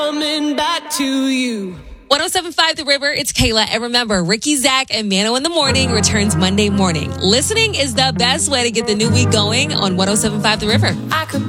Coming back to you. 107.5 The River, it's Kayla. And remember, Ricky, Zach, and Mano in the Morning returns Monday morning. Listening is the best way to get the new week going on 107.5 The River. I could